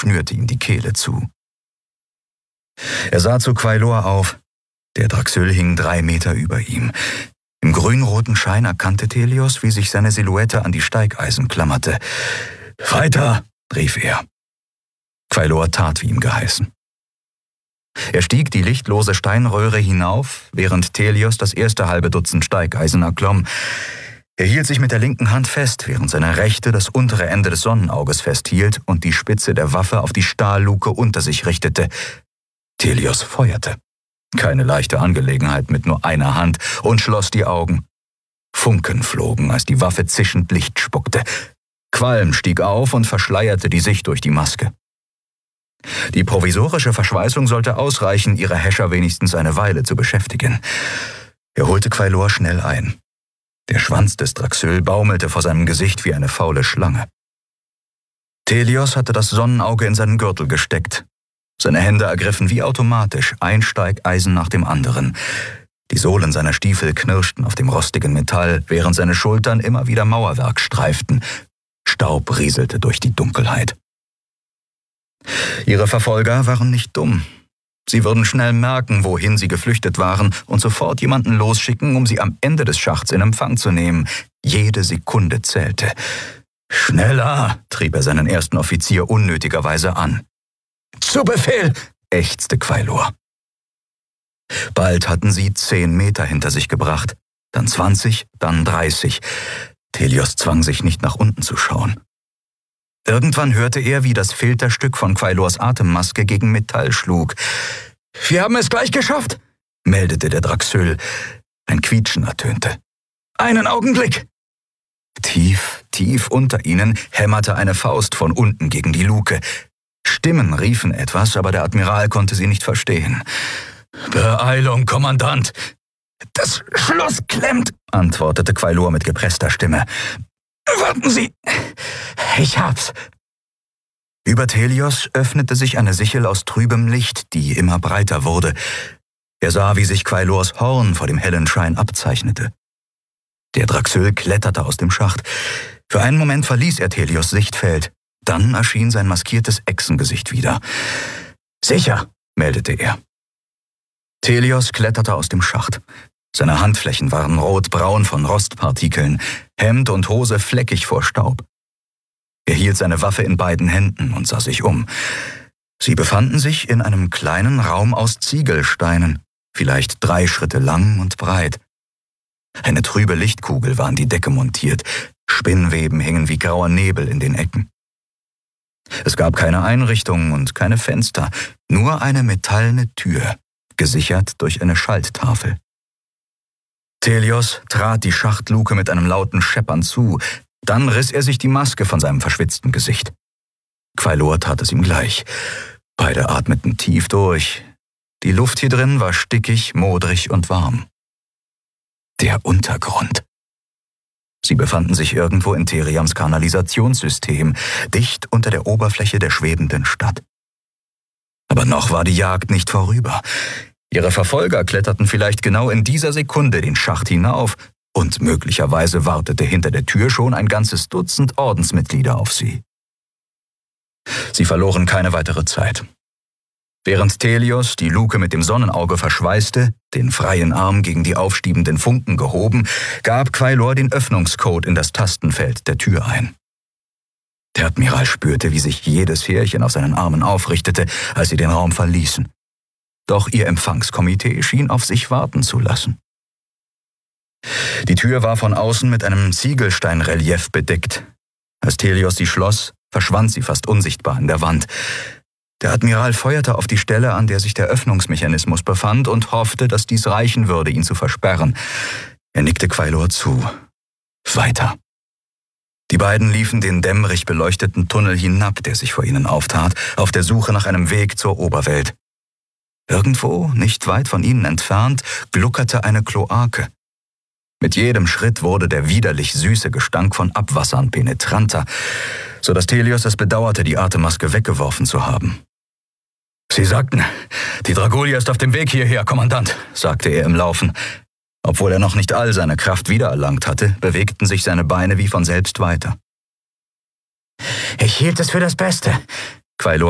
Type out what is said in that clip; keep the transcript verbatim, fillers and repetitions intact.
schnürte ihm die Kehle zu. Er sah zu Quailor auf. Der Draxyl hing drei Meter über ihm. Im grünroten Schein erkannte Thelios, wie sich seine Silhouette an die Steigeisen klammerte. »Weiter«, rief er. Quailor tat, wie ihm geheißen. Er stieg die lichtlose Steinröhre hinauf, während Thelios das erste halbe Dutzend Steigeisen erklomm. Er hielt sich mit der linken Hand fest, während seine rechte das untere Ende des Sonnenauges festhielt und die Spitze der Waffe auf die Stahlluke unter sich richtete. Thelios feuerte. Keine leichte Angelegenheit mit nur einer Hand, und schloss die Augen. Funken flogen, als die Waffe zischend Licht spuckte. Qualm stieg auf und verschleierte die Sicht durch die Maske. Die provisorische Verschweißung sollte ausreichen, ihre Häscher wenigstens eine Weile zu beschäftigen. Er holte Quailor schnell ein. Der Schwanz des Draxyl baumelte vor seinem Gesicht wie eine faule Schlange. Thelios hatte das Sonnenauge in seinen Gürtel gesteckt. Seine Hände ergriffen wie automatisch ein Steigeisen nach dem anderen. Die Sohlen seiner Stiefel knirschten auf dem rostigen Metall, während seine Schultern immer wieder Mauerwerk streiften. Staub rieselte durch die Dunkelheit. Ihre Verfolger waren nicht dumm. Sie würden schnell merken, wohin sie geflüchtet waren, und sofort jemanden losschicken, um sie am Ende des Schachts in Empfang zu nehmen. Jede Sekunde zählte. »Schneller«, trieb er seinen ersten Offizier unnötigerweise an. »Zu Befehl«, ächzte Quailor. Bald hatten sie zehn Meter hinter sich gebracht, dann zwanzig, dann dreißig. Thelios zwang sich nicht nach unten zu schauen. Irgendwann hörte er, wie das Filterstück von Quailors Atemmaske gegen Metall schlug. »Wir haben es gleich geschafft«, meldete der Draxyl. Ein Quietschen ertönte. »Einen Augenblick!« Tief, tief unter ihnen hämmerte eine Faust von unten gegen die Luke. Stimmen riefen etwas, aber der Admiral konnte sie nicht verstehen. »Beeilung, Kommandant!« »Das Schloss klemmt«, antwortete Quailor mit gepresster Stimme. »Warten Sie, ich hab's.« Über Thelios öffnete sich eine Sichel aus trübem Licht, die immer breiter wurde. Er sah, wie sich Quailors Horn vor dem hellen Schein abzeichnete. Der Draxyl kletterte aus dem Schacht. Für einen Moment verließ er Thelios Sichtfeld. Dann erschien sein maskiertes Echsengesicht wieder. »Sicher«, meldete er. Thelios kletterte aus dem Schacht. Seine Handflächen waren rotbraun von Rostpartikeln, Hemd und Hose fleckig vor Staub. Er hielt seine Waffe in beiden Händen und sah sich um. Sie befanden sich in einem kleinen Raum aus Ziegelsteinen, vielleicht drei Schritte lang und breit. Eine trübe Lichtkugel war an die Decke montiert, Spinnweben hingen wie grauer Nebel in den Ecken. Es gab keine Einrichtungen und keine Fenster, nur eine metallene Tür, gesichert durch eine Schalttafel. Thelios trat die Schachtluke mit einem lauten Scheppern zu, dann riss er sich die Maske von seinem verschwitzten Gesicht. Quailor tat es ihm gleich. Beide atmeten tief durch. Die Luft hier drin war stickig, modrig und warm. Der Untergrund. Sie befanden sich irgendwo in Theriams Kanalisationssystem, dicht unter der Oberfläche der schwebenden Stadt. Aber noch war die Jagd nicht vorüber. Ihre Verfolger kletterten vielleicht genau in dieser Sekunde den Schacht hinauf, und möglicherweise wartete hinter der Tür schon ein ganzes Dutzend Ordensmitglieder auf sie. Sie verloren keine weitere Zeit. Während Thelios die Luke mit dem Sonnenauge verschweißte, den freien Arm gegen die aufstiebenden Funken gehoben, gab Quailor den Öffnungscode in das Tastenfeld der Tür ein. Der Admiral spürte, wie sich jedes Härchen auf seinen Armen aufrichtete, als sie den Raum verließen. Doch ihr Empfangskomitee schien auf sich warten zu lassen. Die Tür war von außen mit einem Ziegelsteinrelief bedeckt. Als Thelios sie schloss, verschwand sie fast unsichtbar in der Wand. Der Admiral feuerte auf die Stelle, an der sich der Öffnungsmechanismus befand, und hoffte, dass dies reichen würde, ihn zu versperren. Er nickte Quailor zu. Weiter. Die beiden liefen den dämmerig beleuchteten Tunnel hinab, der sich vor ihnen auftat, auf der Suche nach einem Weg zur Oberwelt. Irgendwo, nicht weit von ihnen entfernt, gluckerte eine Kloake. Mit jedem Schritt wurde der widerlich süße Gestank von Abwassern penetranter, so dass Thelios es bedauerte, die Atemmaske weggeworfen zu haben. »Sie sagten, die Dragolia ist auf dem Weg hierher, Kommandant«, sagte er im Laufen. Obwohl er noch nicht all seine Kraft wiedererlangt hatte, bewegten sich seine Beine wie von selbst weiter. »Ich hielt es für das Beste«, Quailor